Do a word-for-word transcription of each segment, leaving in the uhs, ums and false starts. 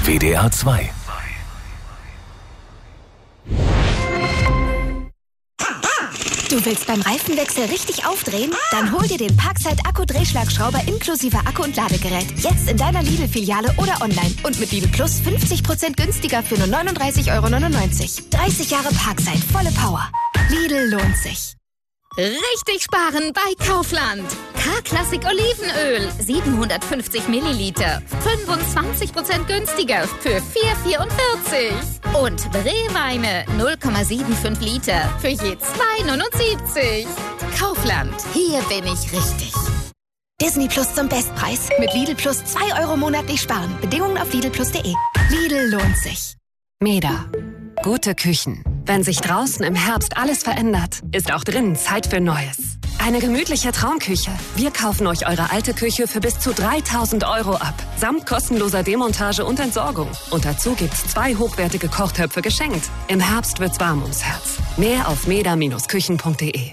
W D R zwei. Du willst beim Reifenwechsel richtig aufdrehen? Dann hol dir den Parkside Akku-Drehschlagschrauber inklusive Akku und Ladegerät. Jetzt in deiner Lidl-Filiale oder online. Und mit Lidl Plus fünfzig Prozent günstiger für nur neununddreißig Euro neunundneunzig. dreißig Jahre Parkside, volle Power. Lidl lohnt sich. Richtig sparen bei Kaufland. K-Klassik Olivenöl, siebenhundertfünfzig Milliliter, fünfundzwanzig Prozent günstiger für vier Euro vierundvierzig. Und Rehweine, null Komma fünfundsiebzig Liter für je zwei Euro neunundsiebzig. Kaufland, hier bin ich richtig. Disney Plus zum Bestpreis. Mit Lidl Plus zwei Euro monatlich sparen. Bedingungen auf lidl plus punkt de. Lidl lohnt sich. Meda. Gute Küchen. Wenn sich draußen im Herbst alles verändert, ist auch drinnen Zeit für Neues. Eine gemütliche Traumküche. Wir kaufen euch eure alte Küche für bis zu dreitausend Euro ab. Samt kostenloser Demontage und Entsorgung. Und dazu gibt's zwei hochwertige Kochtöpfe geschenkt. Im Herbst wird's warm ums Herz. Mehr auf meda Bindestrich küchen punkt de.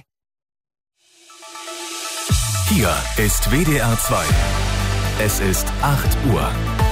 Hier ist W D R zwei. Es ist acht Uhr.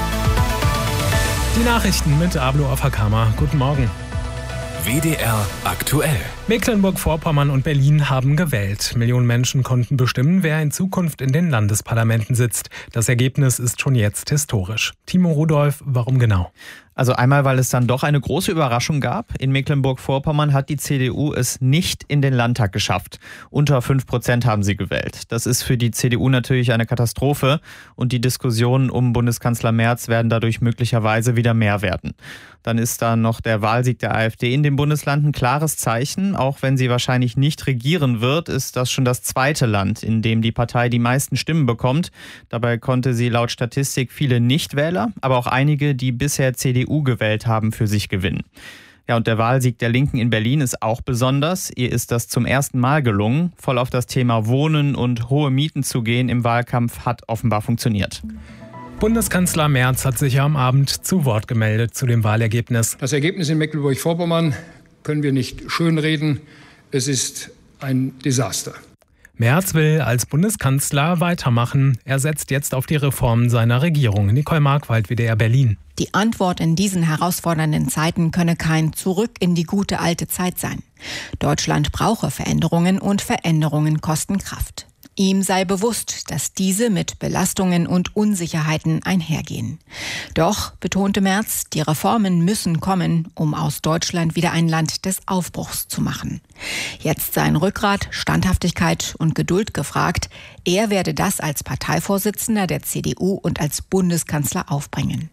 Die Nachrichten mit Ablo Afakama. Guten Morgen. W D R aktuell. Mecklenburg-Vorpommern und Berlin haben gewählt. Millionen Menschen konnten bestimmen, wer in Zukunft in den Landesparlamenten sitzt. Das Ergebnis ist schon jetzt historisch. Timo Rudolph, warum genau? Also einmal, weil es dann doch eine große Überraschung gab. In Mecklenburg-Vorpommern hat die C D U es nicht in den Landtag geschafft. Unter fünf Prozent haben sie gewählt. Das ist für die C D U natürlich eine Katastrophe und die Diskussionen um Bundeskanzler Merz werden dadurch möglicherweise wieder mehr werden. Dann ist da noch der Wahlsieg der AfD in dem Bundesland ein klares Zeichen. Auch wenn sie wahrscheinlich nicht regieren wird, ist das schon das zweite Land, in dem die Partei die meisten Stimmen bekommt. Dabei konnte sie laut Statistik viele Nichtwähler, aber auch einige, die bisher C D U gewählt haben, für sich gewinnen. Ja, und der Wahlsieg der Linken in Berlin ist auch besonders. Ihr ist das zum ersten Mal gelungen. Voll auf das Thema Wohnen und hohe Mieten zu gehen im Wahlkampf hat offenbar funktioniert. Bundeskanzler Merz hat sich am Abend zu Wort gemeldet zu dem Wahlergebnis. Das Ergebnis in Mecklenburg-Vorpommern können wir nicht schönreden. Es ist ein Desaster. Merz will als Bundeskanzler weitermachen. Er setzt jetzt auf die Reformen seiner Regierung. Nicole Markwald, W D R Berlin. Die Antwort in diesen herausfordernden Zeiten könne kein Zurück in die gute alte Zeit sein. Deutschland brauche Veränderungen und Veränderungen kosten Kraft. Ihm sei bewusst, dass diese mit Belastungen und Unsicherheiten einhergehen. Doch, betonte Merz, die Reformen müssen kommen, um aus Deutschland wieder ein Land des Aufbruchs zu machen. Jetzt seien Rückgrat, Standhaftigkeit und Geduld gefragt. Er werde das als Parteivorsitzender der C D U und als Bundeskanzler aufbringen.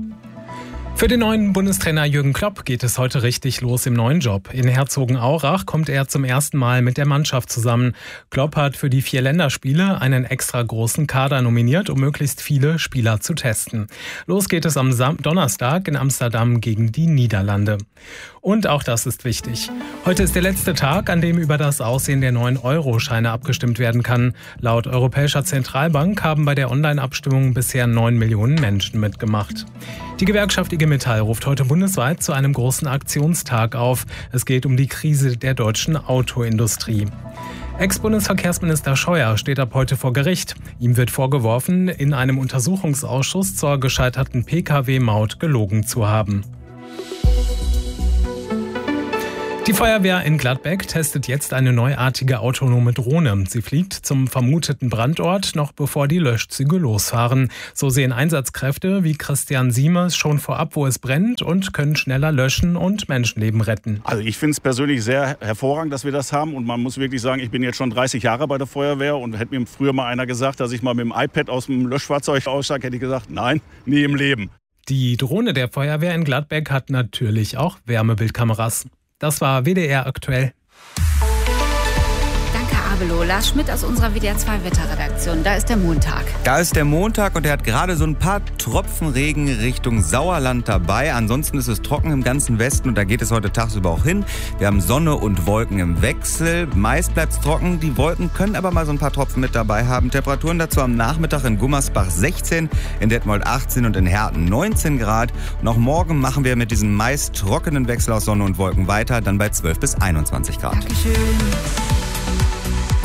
Für den neuen Bundestrainer Jürgen Klopp geht es heute richtig los im neuen Job. In Herzogenaurach kommt er zum ersten Mal mit der Mannschaft zusammen. Klopp hat für die vier Länderspiele einen extra großen Kader nominiert, um möglichst viele Spieler zu testen. Los geht es am Sam- Donnerstag in Amsterdam gegen die Niederlande. Und auch das ist wichtig. Heute ist der letzte Tag, an dem über das Aussehen der neuen Euro-Scheine abgestimmt werden kann. Laut Europäischer Zentralbank haben bei der Online-Abstimmung bisher neun Millionen Menschen mitgemacht. Die Gewerkschaft I G Metall ruft heute bundesweit zu einem großen Aktionstag auf. Es geht um die Krise der deutschen Autoindustrie. Ex-Bundesverkehrsminister Scheuer steht ab heute vor Gericht. Ihm wird vorgeworfen, in einem Untersuchungsausschuss zur gescheiterten Pkw-Maut gelogen zu haben. Die Feuerwehr in Gladbeck testet jetzt eine neuartige autonome Drohne. Sie fliegt zum vermuteten Brandort, noch bevor die Löschzüge losfahren. So sehen Einsatzkräfte wie Christian Siemers schon vorab, wo es brennt, und können schneller löschen und Menschenleben retten. Also ich finde es persönlich sehr hervorragend, dass wir das haben. Und man muss wirklich sagen, ich bin jetzt schon dreißig Jahre bei der Feuerwehr. Und hätte mir früher mal einer gesagt, dass ich mal mit dem iPad aus dem Löschfahrzeug aussteige, hätte ich gesagt, nein, nie im Leben. Die Drohne der Feuerwehr in Gladbeck hat natürlich auch Wärmebildkameras. Das war W D R aktuell. Danke, Abelo. Lars Schmidt aus unserer W D R zwei Wetterredaktion. Da ist der Montag. Da ist der Montag und er hat gerade so ein paar Tropfen Regen Richtung Sauerland dabei. Ansonsten ist es trocken im ganzen Westen und da geht es heute tagsüber auch hin. Wir haben Sonne und Wolken im Wechsel. Meist bleibt es trocken. Die Wolken können aber mal so ein paar Tropfen mit dabei haben. Temperaturen dazu am Nachmittag in Gummersbach sechzehn, in Detmold achtzehn und in Herten neunzehn Grad. Und auch morgen machen wir mit diesem meist trockenen Wechsel aus Sonne und Wolken weiter, dann bei zwölf bis einundzwanzig Grad. Dankeschön.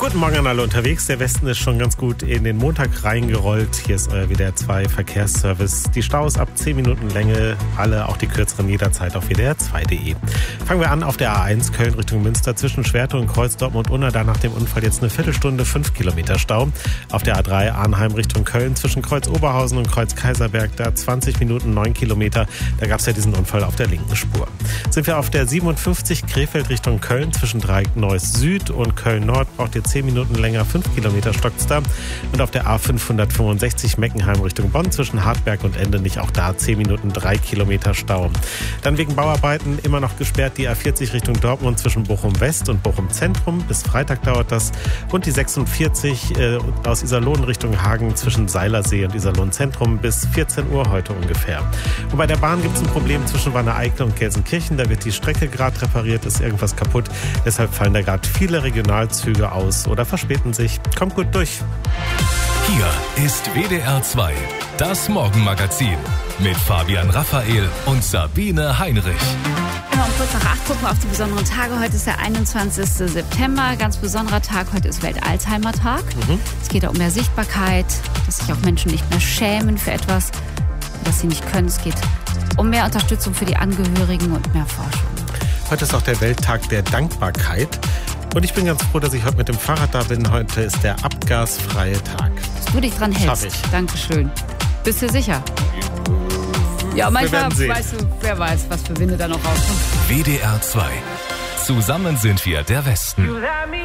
Guten Morgen an alle unterwegs. Der Westen ist schon ganz gut in den Montag reingerollt. Hier ist euer W D R zwei Verkehrsservice. Die Staus ab zehn Minuten Länge, alle, auch die kürzeren jederzeit auf W D R zwei Punkt de. Fangen wir an auf der A eins Köln Richtung Münster zwischen Schwerte und Kreuz Dortmund-Unna. Da nach dem Unfall jetzt eine Viertelstunde, fünf Kilometer Stau. Auf der A drei Arnheim Richtung Köln zwischen Kreuz Oberhausen und Kreuz Kaiserberg. Da zwanzig Minuten, neun Kilometer. Da gab es ja diesen Unfall auf der linken Spur. Sind wir auf der siebenundfünfzig Krefeld Richtung Köln zwischen Dreieck Neuss Süd und Köln Nord. Braucht ihr zehn Minuten länger, fünf Kilometer stockt's da. Und auf der A fünfhundertfünfundsechzig Meckenheim Richtung Bonn zwischen Hartberg und Endenich auch da zehn Minuten, drei Kilometer Stau. Dann wegen Bauarbeiten immer noch gesperrt die A vierzig Richtung Dortmund zwischen Bochum West und Bochum Zentrum. Bis Freitag dauert das. Und die sechsundvierzig äh, aus Iserlohn Richtung Hagen zwischen Seilersee und Iserlohn Zentrum bis vierzehn Uhr heute ungefähr. Und bei der Bahn gibt es ein Problem zwischen Wanne-Eickel und Gelsenkirchen. Da wird die Strecke gerade repariert, ist irgendwas kaputt. Deshalb fallen da gerade viele Regionalzüge aus oder verspäten sich. Kommt gut durch. Hier ist W D R zwei, das Morgenmagazin mit Fabian Raphael und Sabine Heinrich. Immer um kurz nach acht gucken wir auf die besonderen Tage. Heute ist der einundzwanzigster September. Ganz besonderer Tag. Heute ist Welt-Alzheimer-Tag. Mhm. Es geht auch um mehr Sichtbarkeit, dass sich auch Menschen nicht mehr schämen für etwas, was sie nicht können. Es geht um mehr Unterstützung für die Angehörigen und mehr Forschung. Heute ist auch der Welttag der Dankbarkeit. Und ich bin ganz froh, dass ich heute mit dem Fahrrad da bin. Heute ist der abgasfreie Tag. Dass du dich dran hältst. Ich. Dankeschön. Bist du sicher? Ja, manchmal weißt du, wer weiß, was für Winde da noch rauskommen. W D R zwei. Zusammen sind wir der Westen.